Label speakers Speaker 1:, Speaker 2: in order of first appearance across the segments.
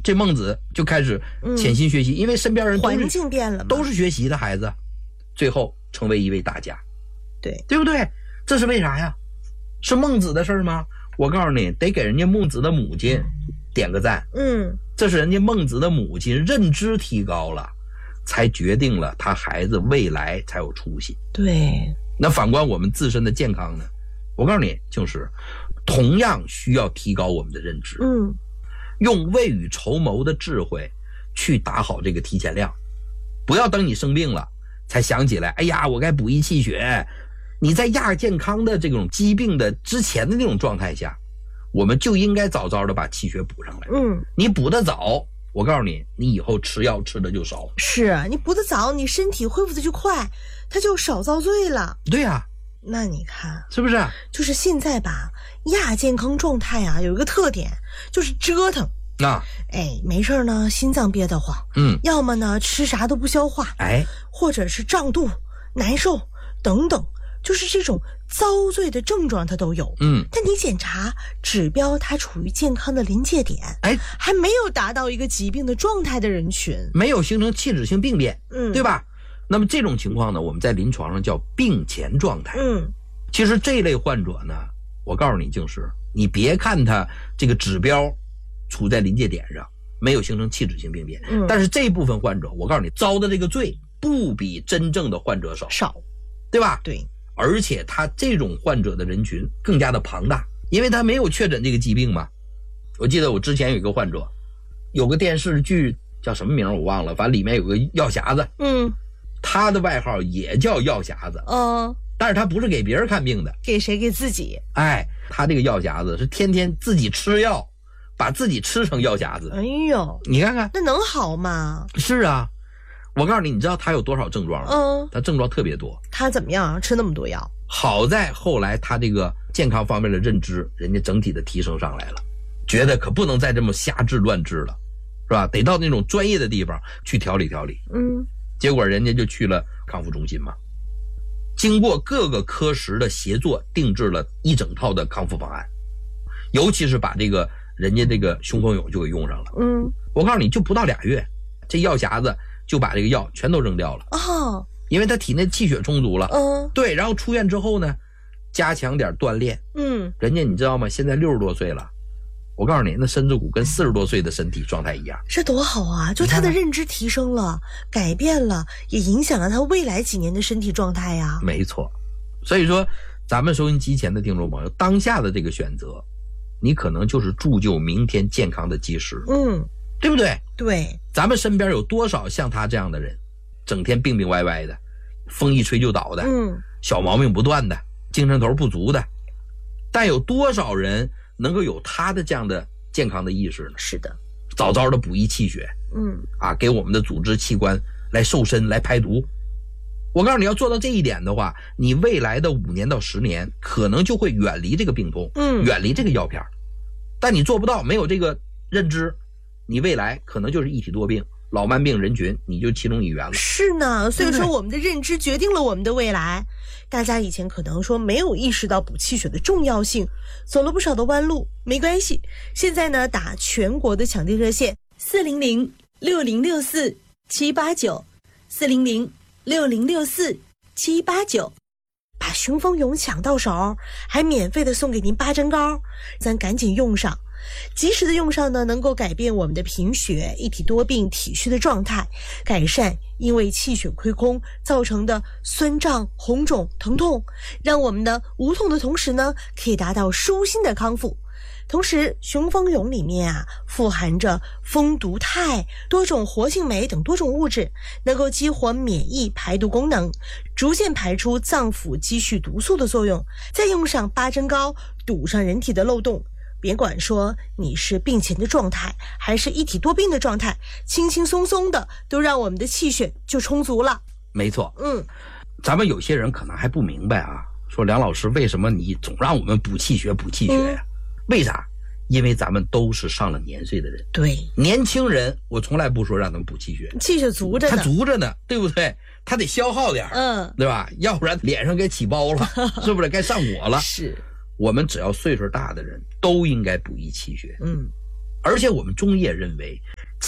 Speaker 1: 这孟子就开始潜心学习，因为身边人
Speaker 2: 环境变了嘛，
Speaker 1: 都是学习的孩子，最后成为一位大家，
Speaker 2: 对
Speaker 1: 不对？这是为啥呀？是孟子的事吗？我告诉你，得给人家孟子的母亲点个赞。这是人家孟子的母亲认知提高了，才决定了他孩子未来才有出息。
Speaker 2: 对，
Speaker 1: 那反观我们自身的健康呢？我告诉你，就是同样需要提高我们的认知。用未雨绸缪的智慧去打好这个提前量，不要等你生病了才想起来，哎呀，我该补益气血。你在亚健康的这种疾病的之前的那种状态下，我们就应该早早的把气血补上来。你补得早，我告诉你，你以后吃药吃的就少。
Speaker 2: 是你补得早，你身体恢复的就快，它就少遭罪了。
Speaker 1: 对呀，
Speaker 2: 那你看
Speaker 1: 是不是？
Speaker 2: 就是现在吧，亚健康状态啊，有一个特点，就是折腾
Speaker 1: 啊。
Speaker 2: 没事呢，心脏憋得慌，要么呢吃啥都不消化，或者是胀肚、难受等等。就是这种遭罪的症状它都有，但你检查指标它处于健康的临界点，还没有达到一个疾病的状态的人群，
Speaker 1: 没有形成器质性病变，对吧？那么这种情况呢，我们在临床上叫病前状态。其实这类患者呢，我告诉你，就是你别看他这个指标处在临界点上，没有形成器质性病变，但是这部分患者，我告诉你，遭的这个罪不比真正的患者少，对吧？
Speaker 2: 对。
Speaker 1: 而且他这种患者的人群更加的庞大，因为他没有确诊这个疾病嘛。我记得我之前有一个患者，有个电视剧叫什么名我忘了，反正里面有个药匣子，他的外号也叫药匣子，但是他不是给别人看病的，
Speaker 2: 给谁？给自己。
Speaker 1: 他这个药匣子是天天自己吃药，把自己吃成药匣子。
Speaker 2: 哎呦，
Speaker 1: 你看看，
Speaker 2: 那能好吗？
Speaker 1: 是啊。我告诉你，你知道他有多少症状吗？他症状特别多。
Speaker 2: 他怎么样？吃那么多药？
Speaker 1: 好在后来他这个健康方面的认知，人家整体的提升上来了，觉得可不能再这么瞎治乱治了，是吧？得到那种专业的地方去调理调理。结果人家就去了康复中心嘛，经过各个科室的协作，定制了一整套的康复方案，尤其是把这个人家这个雄风勇就给用上了。我告诉你，就不到2月，这药匣子就把这个药全都扔掉了。因为他体内气血充足了。对，然后出院之后呢，加强点锻炼。人家你知道吗？现在60多岁了，我告诉你，那身子骨跟40多岁的身体状态一样。
Speaker 2: 这多好啊！就他的认知提升了，改变了，也影响了他未来几年的身体状态呀。
Speaker 1: 没错，所以说咱们收音机前的听众朋友，当下的这个选择，你可能就是铸就明天健康的基石。对不对？
Speaker 2: 对，
Speaker 1: 咱们身边有多少像他这样的人，整天病病歪歪的，风一吹就倒的，小毛病不断的，精神头不足的，但有多少人能够有他的这样的健康的意识呢？
Speaker 2: 是的，
Speaker 1: 早早的补益气血，给我们的组织器官来瘦身来排毒。我告诉你，要做到这一点的话，你未来的5年到10年可能就会远离这个病痛，远离这个药片。但你做不到，没有这个认知，你未来可能就是一体多病，老慢病人群你就其中一员了。
Speaker 2: 是呢，所以说我们的认知决定了我们的未来。大家以前可能说没有意识到补气血的重要性，走了不少的弯路，没关系。现在呢，打全国的抢订热线400-6064-789，400-6064-789，把雄风勇抢到手，还免费的送给您8针膏，咱赶紧用上。及时的用上呢，能够改变我们的贫血、一体多病、体虚的状态，改善因为气血亏空造成的酸胀、红肿、疼痛，让我们呢无痛的同时呢，可以达到舒心的康复。同时，雄风勇里面啊，富含着蜂毒肽、多种活性酶等多种物质，能够激活免疫排毒功能，逐渐排出脏腑积蓄毒素的作用。再用上8针膏，堵上人体的漏洞。别管说你是病前的状态，还是一体多病的状态，轻轻松松的都让我们的气血就充足了。
Speaker 1: 没错，咱们有些人可能还不明白啊，说梁老师为什么你总让我们补气血补气血呀？为啥？因为咱们都是上了年岁的人。对，年轻人我从来不说让他们补气血，
Speaker 2: 气血足着呢，
Speaker 1: 他足着呢，对不对？他得消耗点，对吧？要不然脸上该起包了，是不是该上火了？是。我们只要岁数大的人都应该补益气血。而且我们中医也认为，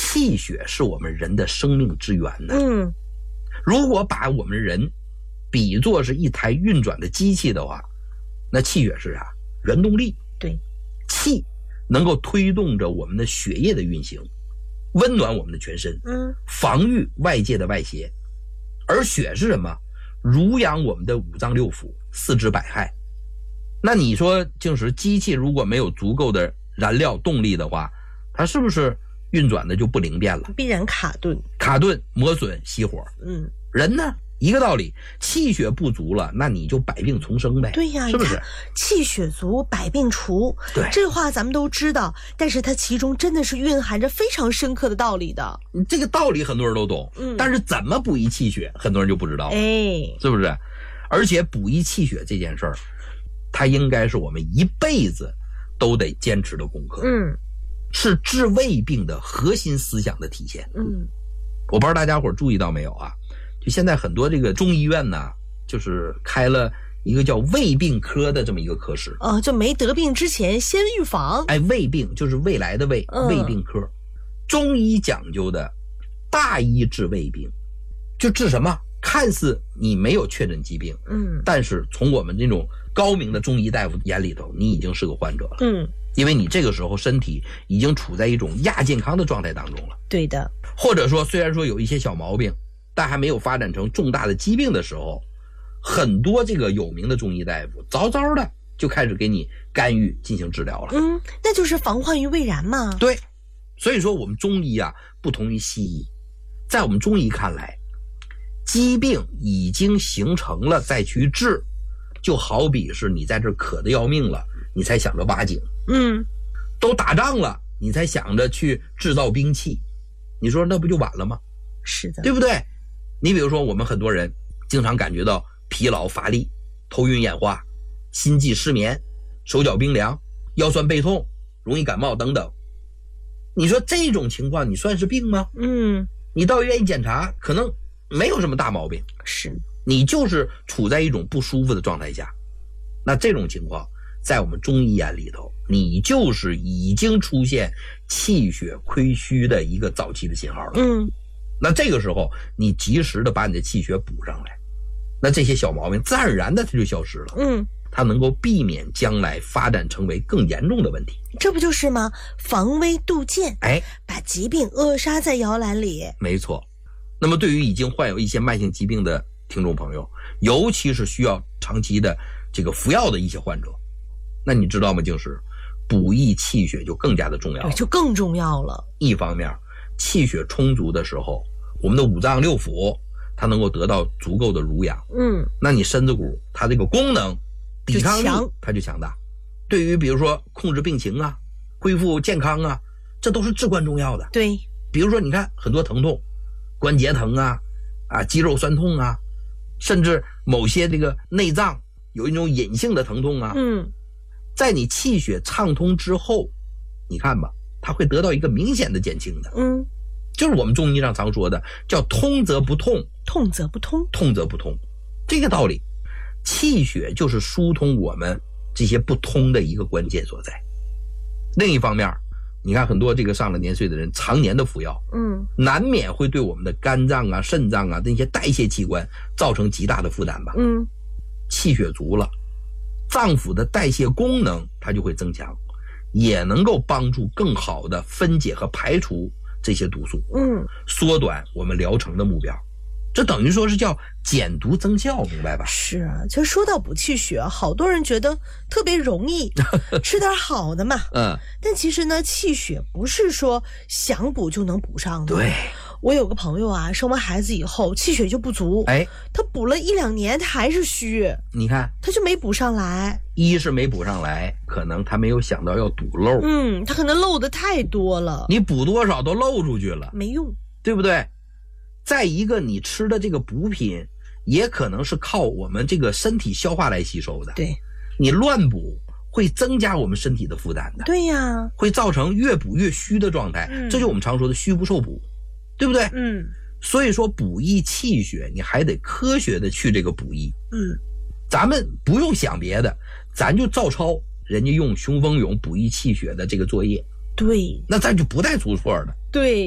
Speaker 1: 气血是我们人的生命之源呢。如果把我们人比作是一台运转的机器的话，那气血是啥？原动力。
Speaker 2: 对，
Speaker 1: 气能够推动着我们的血液的运行，温暖我们的全身，防御外界的外邪。而血是什么？濡养我们的五脏六腑、四肢百骸。那你说净石机器如果没有足够的燃料动力的话，它是不是运转的就不灵便了？
Speaker 2: 必然卡顿、
Speaker 1: 磨损、熄火。人呢一个道理，气血不足了，那你就百病丛生呗。
Speaker 2: 对呀，
Speaker 1: 是不是？
Speaker 2: 气血足，百病除。
Speaker 1: 对，
Speaker 2: 这话咱们都知道，但是它其中真的是蕴含着非常深刻的道理的。
Speaker 1: 这个道理很多人都懂，但是怎么补益气血，很多人就不知道了。是不是？而且补益气血这件事儿，它应该是我们一辈子都得坚持的功课。是治胃病的核心思想的体现。我不知道大家伙注意到没有啊？就现在很多这个中医院呢，就是开了一个叫胃病科的这么一个科室。
Speaker 2: 就没得病之前先预防。
Speaker 1: 胃病就是未来的胃，胃病科。中医讲究的大医治胃病，就治什么？看似你没有确诊疾病，但是从我们这种高明的中医大夫眼里头，你已经是个患者了。因为你这个时候身体已经处在一种亚健康的状态当中了。
Speaker 2: 对的。
Speaker 1: 或者说虽然说有一些小毛病，但还没有发展成重大的疾病的时候，很多这个有名的中医大夫早早的就开始给你干预进行治疗了。
Speaker 2: 那就是防患于未然嘛。
Speaker 1: 对，所以说我们中医啊不同于西医，在我们中医看来，疾病已经形成了再去治，就好比是你在这渴得要命了，你才想着挖井。都打仗了，你才想着去制造兵器，你说那不就晚了吗？
Speaker 2: 是的，
Speaker 1: 对不对？你比如说我们很多人经常感觉到疲劳乏力、头晕眼花、心悸失眠、手脚冰凉、腰酸背痛、容易感冒等等。你说这种情况你算是病吗？你到医院一检查，可能没有什么大毛病，
Speaker 2: 是
Speaker 1: 你就是处在一种不舒服的状态下。那这种情况在我们中医眼里头，你就是已经出现气血亏虚的一个早期的信号了。那这个时候你及时的把你的气血补上来，那这些小毛病自然而然的它就消失了。它能够避免将来发展成为更严重的问题。
Speaker 2: 这不就是吗？防微杜渐，把疾病扼杀在摇篮里。
Speaker 1: 没错。那么对于已经患有一些慢性疾病的听众朋友，尤其是需要长期的这个服药的一些患者，那你知道吗？就是补益气血就更加的重要了。
Speaker 2: 就更重要了。
Speaker 1: 一方面气血充足的时候，我们的五脏六腑它能够得到足够的濡养。那你身子骨它这个功能抵抗力它就强大。对于比如说控制病情啊、恢复健康啊，这都是至关重要的。
Speaker 2: 对，
Speaker 1: 比如说你看很多疼痛，关节疼啊、肌肉酸痛啊，甚至某些这个内脏有一种隐性的疼痛啊，在你气血畅通之后，你看吧，它会得到一个明显的减轻的。就是我们中医上常说的叫通则不痛，
Speaker 2: 痛则不通，
Speaker 1: 痛则不通。这个道理，气血就是疏通我们这些不通的一个关键所在。另一方面，你看很多这个上了年岁的人常年的服药，难免会对我们的肝脏啊、肾脏啊那些代谢器官造成极大的负担吧。气血足了，脏腑的代谢功能它就会增强，也能够帮助更好的分解和排除这些毒素，缩短我们疗程的目标。这等于说是叫减毒增效，明白吧？
Speaker 2: 是啊，其实说到补气血，好多人觉得特别容易吃点好的嘛。但其实呢，气血不是说想补就能补上的。
Speaker 1: 对，
Speaker 2: 我有个朋友啊，生完孩子以后气血就不足，他补了1-2年，他还是虚。你
Speaker 1: 看，
Speaker 2: 他就没补上来。
Speaker 1: 一是没补上来，可能他没有想到要堵漏。
Speaker 2: 他可能漏的太多了，
Speaker 1: 你补多少都漏出去了，
Speaker 2: 没用，
Speaker 1: 对不对？再一个，你吃的这个补品也可能是靠我们这个身体消化来吸收的。
Speaker 2: 对，
Speaker 1: 你乱补会增加我们身体的负担的。
Speaker 2: 对呀，
Speaker 1: 会造成越补越虚的状态。这就我们常说的虚不受补，对不对？所以说补益气血，你还得科学的去这个补益。咱们不用想别的，咱就照抄人家用雄风勇补益气血的这个作业。
Speaker 2: 对，
Speaker 1: 那咱就不带出错的。
Speaker 2: 对。